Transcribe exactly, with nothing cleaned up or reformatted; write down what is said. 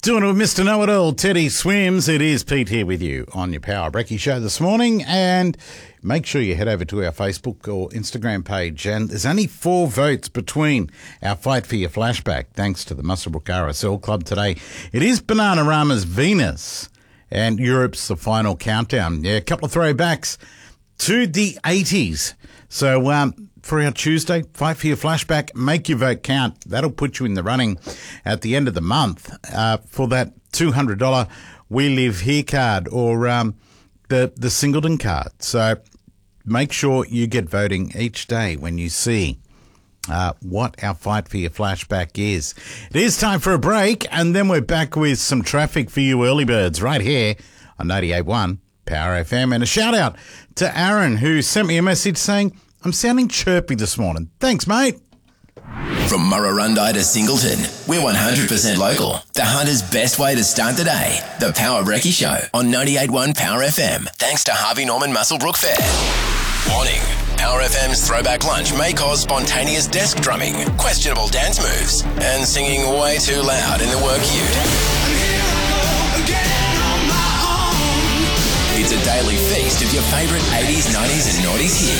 Doing it with Mister Know-It-All, Teddy Swims. It is Pete here with you on your Power Brekkie show this morning. And make sure you head over to our Facebook or Instagram page. And there's only four votes between our Fight for Your Flashback, thanks to the Muswellbrook R S L Club today. It is Bananarama's Venus and Europe's The Final Countdown. Yeah, a couple of throwbacks to the eighties. So, um... for our Tuesday, Fight for Your Flashback, make your vote count. That'll put you in the running at the end of the month uh, for that two hundred dollars We Live Here card or um, the, the Singleton card. So make sure you get voting each day when you see uh, what our Fight for Your Flashback is. It is time for a break, and then we're back with some traffic for you early birds right here on ninety-eight point one Power F M. And a shout out to Aaron, who sent me a message saying, I'm sounding chirpy this morning. Thanks, mate. From Murrurundi to Singleton, we're one hundred percent local. The Hunter's best way to start the day. The Power Brekkie Show on ninety-eight point one Power F M. Thanks to Harvey Norman Muswellbrook Fair. Warning. Power F M's throwback lunch may cause spontaneous desk drumming, questionable dance moves, and singing way too loud in the work ute. It's a daily feast of your favourite eighties, nineties and noughties hits.